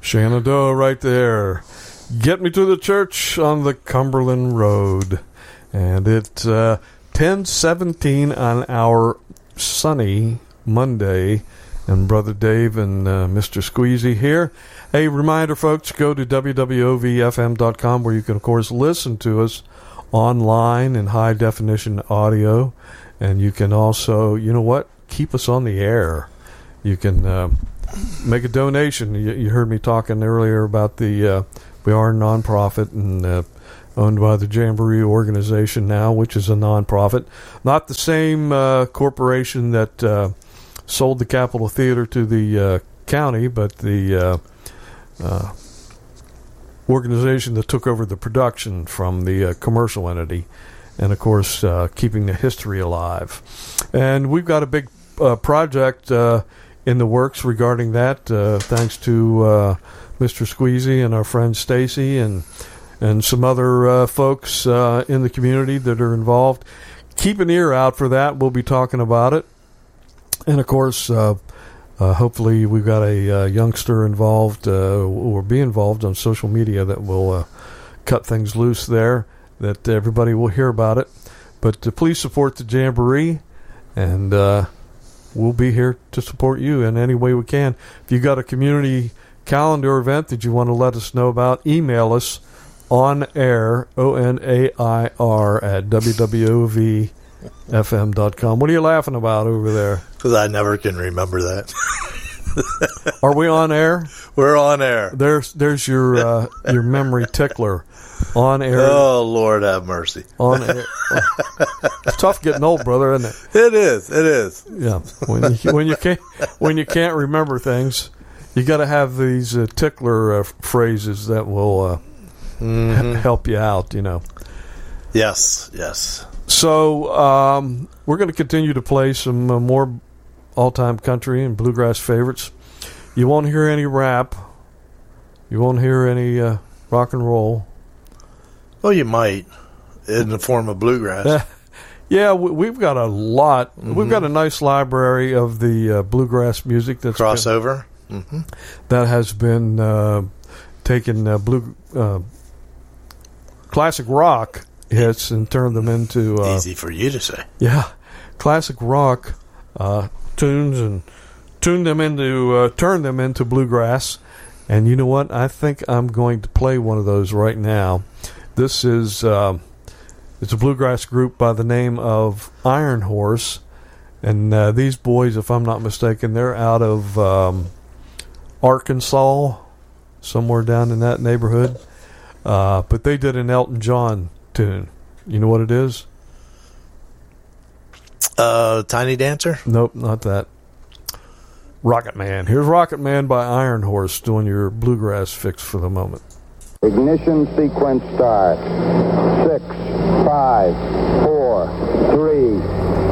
Shenandoah right there. Get Me to the Church on the Cumberland Road. And it's 10:17 on our sunny Monday. And Brother Dave and Mr. Squeezy here. A reminder, folks, go to www.ovfm.com where you can, of course, listen to us online in high-definition audio. And you can also, you know what, keep us on the air. You can make a donation. You heard me talking earlier about the... we are a nonprofit and owned by the Jamboree organization now, which is a nonprofit. Not the same corporation that sold the Capitol Theater to the county, but the organization that took over the production from the commercial entity. And, of course, keeping the history alive. And we've got a big project in the works regarding that, thanks to Mr. Squeezy and our friend Stacy and some other folks in the community that are involved. Keep an ear out for that. We'll be talking about it. And, of course, hopefully we've got a youngster involved or be involved on social media that will cut things loose there, that everybody will hear about it. But please support the Jamboree, and we'll be here to support you in any way we can. If you got a community calendar event that you want to let us know about, email us on air, ONAIR, at www.ovfm.com. What are you laughing about over there? Because I never can remember that. Are we on air? We're on air. There's your memory tickler. On air. Oh, Lord have mercy. On air. It's tough getting old, brother, isn't it? It is. Yeah. When you can't remember things, you got to have these tickler phrases that will help you out, you know. Yes. So we're going to continue to play some more all-time country and bluegrass favorites. You won't hear any rap. You won't hear any rock and roll. Well, you might, in the form of bluegrass. Yeah, we've got a lot. Mm-hmm. We've got a nice library of the bluegrass music that's crossover. That has been taken classic rock hits and turned them into easy for you to say. Yeah, classic rock tunes and turned them into bluegrass. And you know what? I think I'm going to play one of those right now. This is it's a bluegrass group by the name of Iron Horse, and these boys, if I'm not mistaken, they're out of Arkansas, somewhere down in that neighborhood. But they did an Elton John tune. You know what it is? Tiny Dancer? Nope, not that. Rocket Man. Here's Rocket Man by Iron Horse doing your bluegrass fix for the moment. Ignition sequence start. 6, 5, 4, 3,